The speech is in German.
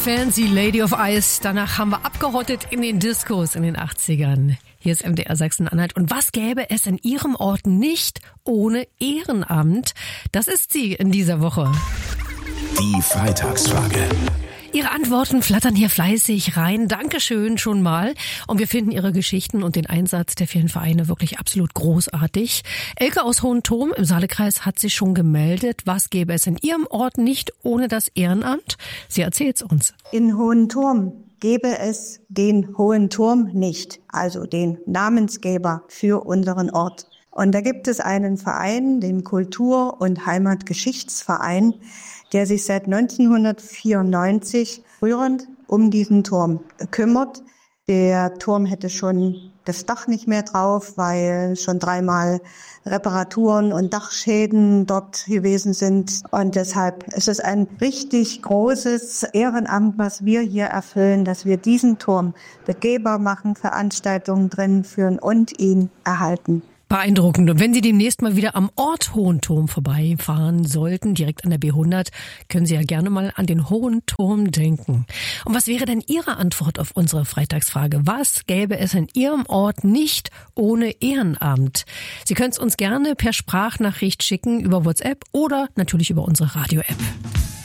Fancy Lady of Ice. Danach haben wir abgerottet in den Diskos in den 80ern. Hier ist MDR Sachsen-Anhalt. Und was gäbe es in Ihrem Ort nicht ohne Ehrenamt? Das ist sie in dieser Woche. Die Freitagsfrage. Ihre Antworten flattern hier fleißig rein. Dankeschön schon mal. Und wir finden Ihre Geschichten und den Einsatz der vielen Vereine wirklich absolut großartig. Elke aus Hohenthurm im Saalekreis hat sich schon gemeldet. Was gäbe es in Ihrem Ort nicht ohne das Ehrenamt? Sie erzählt's uns. In Hohenthurm gäbe es den Hohen Turm nicht, also den Namensgeber für unseren Ort. Und da gibt es einen Verein, den Kultur- und Heimatgeschichtsverein, der sich seit 1994 rührend um diesen Turm kümmert. Der Turm hätte schon das Dach nicht mehr drauf, weil schon 3-mal Reparaturen und Dachschäden dort gewesen sind. Und deshalb ist es ein richtig großes Ehrenamt, was wir hier erfüllen, dass wir diesen Turm begehbar machen, Veranstaltungen drin führen und ihn erhalten. Beeindruckend. Und wenn Sie demnächst mal wieder am Ort Hohenturm vorbeifahren sollten, direkt an der B100, können Sie ja gerne mal an den Hohen Turm denken. Und was wäre denn Ihre Antwort auf unsere Freitagsfrage? Was gäbe es in Ihrem Ort nicht ohne Ehrenamt? Sie können es uns gerne per Sprachnachricht schicken über WhatsApp oder natürlich über unsere Radio-App.